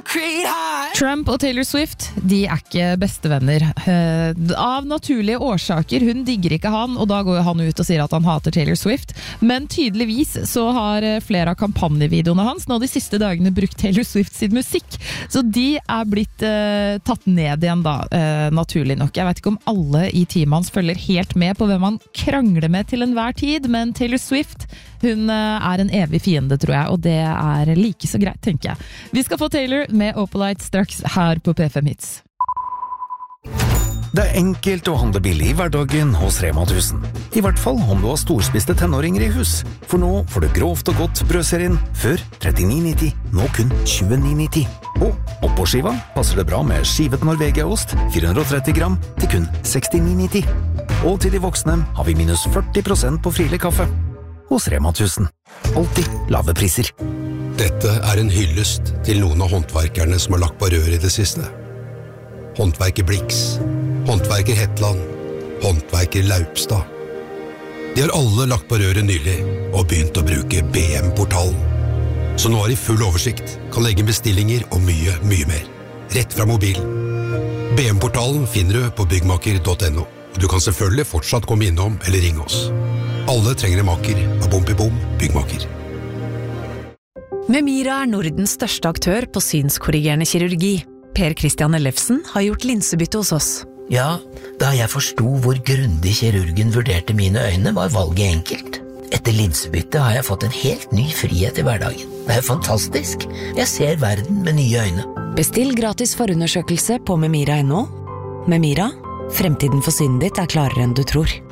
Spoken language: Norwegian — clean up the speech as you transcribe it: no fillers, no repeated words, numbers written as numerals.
Trump og Taylor Swift, de ikke bestevenner. Av naturlige årsaker, hun digger ikke han, og da går han ut og sier at han hater Taylor Swift. Men tydeligvis så har flere av kampanjevideoene hans nå de siste dagene brukt Taylor Swift sin musikk. Så de blitt tatt ned igjen da, naturlig nok. Jeg vet ikke om alle i teamet hans følger helt med på hvem han krangler med til enhver tid, men Taylor Swift, hun en evig fiende, tror jeg, og det like så greit, tenker jeg. Vi skal få Taylor med Opalite straks her på P5 Hits. Det enkelt å handle billig i hverdagen hos Rema 1000. I hvert fall om du har storspiste tenåringer i hus. For nå får du grovt og godt brødserien før 39,90, nå kun 29,90. Og oppå skiva passer det bra med skivet Norvegia-ost, 430 gram, til kun 69,90. Og til de voksne har vi minus 40% på frilig kaffe. Hos Rema 1000. Alltid lave priser. Dette en hyllest til noen av håndverkerne som har lagt på rør i det siste. Håndverker Blix, håndverker Hetland, håndverker Laupstad. De har alle lagt på røret nylig og begynt å bruke BM-portalen. Så nå har de full oversikt, kan legge bestillinger og mye, mye mer. Rett fra mobil. BM-portalen finner du på byggmaker.no. Og du kan selvfølgelig fortsatt komme innom eller ringe oss. Alle trenger en maker av Bom byggmaker. Memira Nordens største aktør på synskorrigerende kirurgi. Per Christian Ellefsen har gjort linsebytte hos oss. Ja, da jeg forstod hvor grundig kirurgen vurderte mine øyne, var valget enkelt. Etter linsebytte har jeg fått en helt ny frihet i hverdagen. Det fantastisk. Jeg ser verden med nye øyne. Bestill gratis forundersøkelse på memira.no. Memira, fremtiden for synet ditt klarere enn du tror.